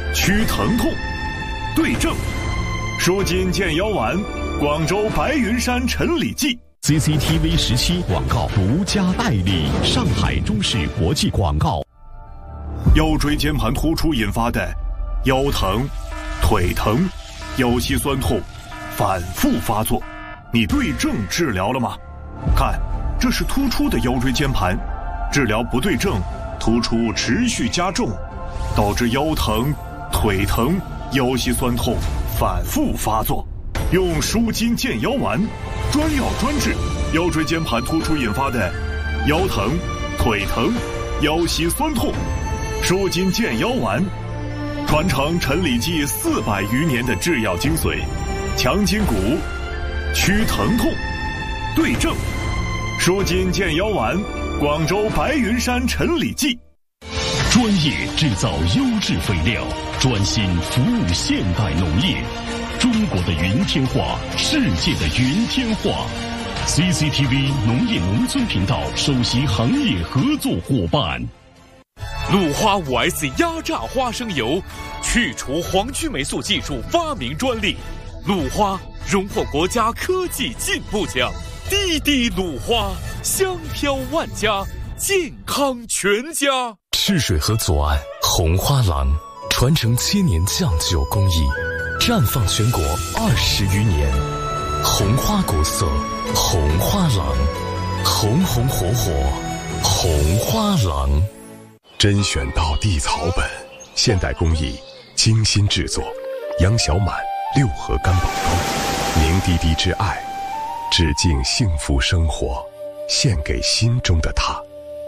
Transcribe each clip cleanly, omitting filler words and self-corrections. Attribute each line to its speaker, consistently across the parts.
Speaker 1: 驱疼痛，对症，舒筋健腰丸，广州白云山陈李济。
Speaker 2: CCTV 17广告独家代理，上海中视国际广告。
Speaker 1: 腰椎间盘突出引发的腰疼、腿疼、腰膝酸痛反复发作，你对症治疗了吗？看，这是突出的腰椎间盘，治疗不对症，突出持续加重，导致腰疼、腿疼、腰膝酸痛反复发作。用舒筋健腰丸，专药专治腰椎间盘突出引发的腰疼、腿疼、腰膝酸痛。舒筋健腰丸，传承陈李济400余年的制药精髓，强筋骨，驱疼痛，对症。舒筋健腰丸，广州白云山陈李济。
Speaker 2: 专业制造优质肥料，专心服务现代农业。中国的云天化，世界的云天化。CCTV 农业农村频道首席行业合作伙伴。
Speaker 3: 鲁花 5S 压榨花生油，去除黄曲霉素技术发明专利。鲁花荣获国家科技进步奖。滴滴鲁花，香飘万家，健康全家。
Speaker 4: 赤水河左岸红花廊，传承7年酱酒工艺，绽放全国20余年。红花国色，红花廊，红红火火，红花廊。
Speaker 5: 甄选到地草本，现代工艺，精心制作。杨小满6合干宝膏，凝滴滴之爱，致敬幸福生活，献给心中的他。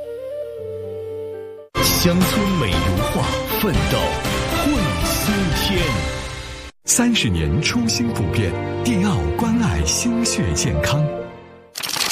Speaker 2: 乡村美如画，奋斗会新天。
Speaker 6: 30年初心不变，迪奥关爱心血健康。